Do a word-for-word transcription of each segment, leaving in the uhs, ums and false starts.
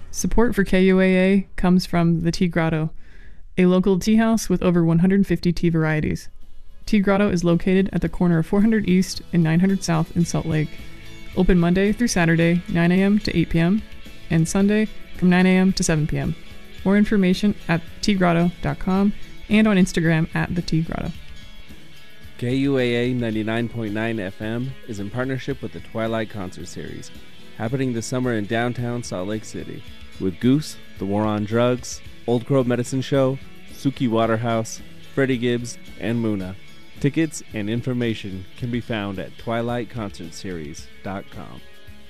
Support for K U A A comes from the Tea Grotto, a local tea house with over one hundred fifty tea varieties. Tea Grotto is located at the corner of four hundred East and nine hundred South in Salt Lake. Open Monday through Saturday, nine a.m. to eight p.m., and Sunday from nine a.m. to seven p.m. More information at tea grotto dot com and on Instagram at the Tea Grotto. K U A A ninety-nine point nine F M is in partnership with the Twilight Concert Series, happening this summer in downtown Salt Lake City, with Goose, The War on Drugs, Old Crow Medicine Show, Suki Waterhouse, Freddie Gibbs, and Muna. Tickets and information can be found at twilight concert series dot com.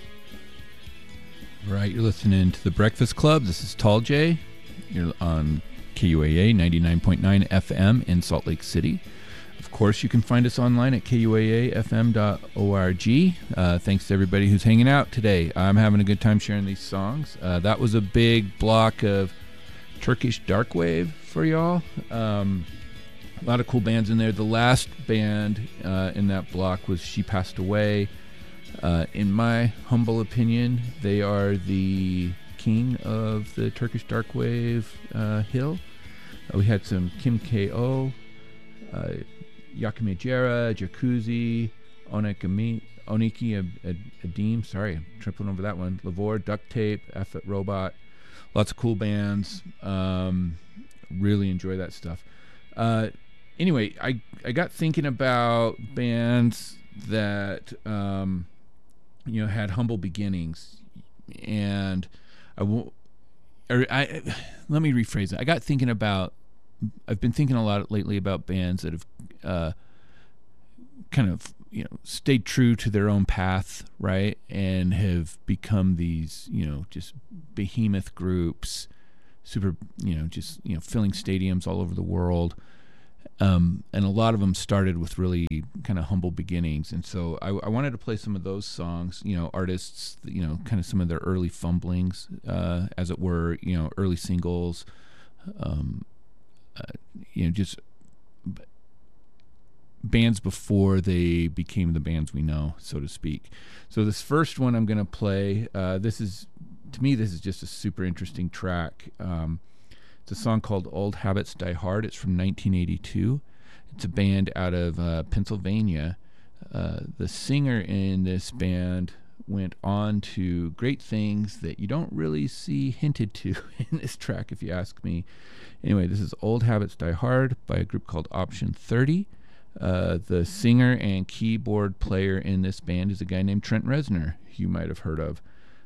All right, you're listening to The Breakfast Club. This is Tall J. You're on K U A A ninety-nine point nine F M in Salt Lake City. Of course, you can find us online at K U A A F M dot org. Uh, thanks to everybody who's hanging out today. I'm having a good time sharing these songs. Uh, that was a big block of Turkish dark wave for y'all. Um, a lot of cool bands in there. The last band uh, in that block was She Passed Away. Uh, in my humble opinion, they are the king of the Turkish dark wave uh, hill. Uh, we had some Kim K O, uh, Yakime Jera, Jacuzzi, Onekami, Oniki Adim, sorry, I'm tripling over that one, Lavore, Duct Tape, Effet Robot, lots of cool bands. Um, really enjoy that stuff. Uh, anyway, I, I got thinking about bands that, um, you know, had humble beginnings, and I, w- or I let me rephrase it. I got thinking about, I've been thinking a lot lately about bands that have uh, kind of, you know, stayed true to their own path, right, and have become these, you know, just behemoth groups, super, you know, just, you know, filling stadiums all over the world. Um, and a lot of them started with really kind of humble beginnings. And so I, I wanted to play some of those songs, you know, artists, you know, kind of some of their early fumblings, uh, as it were, you know, early singles, um, uh, you know, just b- bands before they became the bands we know, so to speak. So this first one I'm going to play, uh, this is, to me, this is just a super interesting track. Um, It's a song called Old Habits Die Hard. It's from nineteen eighty-two. It's a band out of uh, Pennsylvania. Uh, the singer in this band went on to great things that you don't really see hinted to in this track, if you ask me. Anyway, this is Old Habits Die Hard by a group called Option thirty. Uh, the singer and keyboard player in this band is a guy named Trent Reznor, you might have heard of.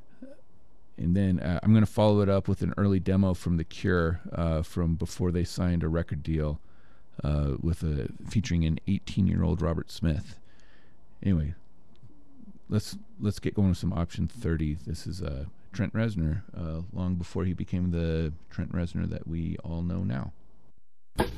And then uh, I'm going to follow it up with an early demo from The Cure uh, from before they signed a record deal uh, with a featuring an eighteen-year-old Robert Smith. Anyway, let's let's get going with some Option thirty. This is uh, Trent Reznor, uh, long before he became the Trent Reznor that we all know now.